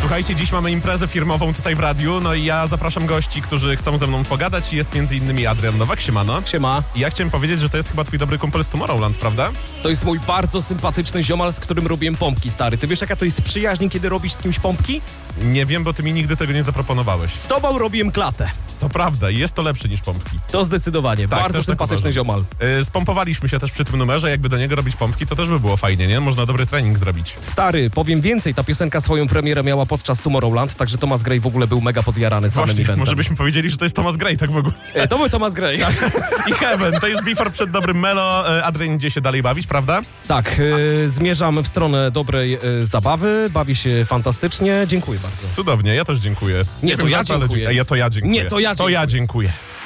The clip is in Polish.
Słuchajcie, dziś mamy imprezę firmową tutaj w radiu, no i ja zapraszam gości, którzy chcą ze mną pogadać. Jest m.in. Adrian Nowak, siemano. Siema. I ja chciałem powiedzieć, że to jest chyba twój dobry kumpel z Tomorrowland, prawda? To jest mój bardzo sympatyczny ziomal, z którym robiłem pompki, stary. Ty wiesz, jaka to jest przyjaźń, kiedy robisz z kimś pompki? Nie wiem, bo ty mi nigdy tego nie zaproponowałeś. Z tobą robiłem klatę. To prawda i jest to lepsze niż pompki. To zdecydowanie. Tak, bardzo też tak sympatyczny uważam. ziomal. Spompowaliśmy się też przy tym numerze, jakby do niego robić pompki, to też by było fajnie, nie? Można dobry trening zrobić. Stary, powiem więcej, ta piosenka swoją premierę miała podczas Tomorrowland, także Thomas Gray w ogóle był mega podjarany samym Właśnie, eventem. może byśmy powiedzieli, że to jest Thomas Gray, tak w ogóle. To był Thomas Gray. I Heaven, to jest before przed dobrym Melo. Adrian idzie się dalej bawić, prawda? Tak, zmierzam w stronę dobrej zabawy, bawię się fantastycznie, dziękuję bardzo. Cudownie, ja też dziękuję. Nie, to ja za co, ale dziękuję. to ja dziękuję. Nie, to ja To ja dziękuję.